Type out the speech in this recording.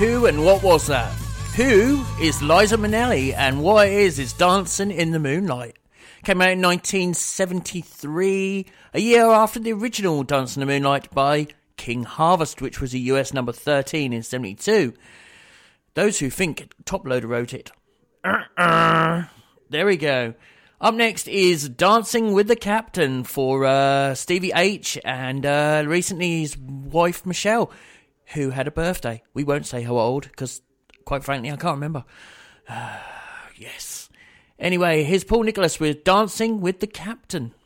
Who and What Was That? Who is Liza Minnelli, and what it is Dancing in the Moonlight. Came out in 1973, a year after the original Dancing in the Moonlight by King Harvest, which was a US number 13 in 72. Those who think Top Loader wrote it. There we go. Up next is Dancing with the Captain for Stevie H and recently his wife Michelle, who had a birthday. We won't say how old, because quite frankly I can't remember. Yes. Anyway, here's Paul Nicholas with Dancing with the Captain.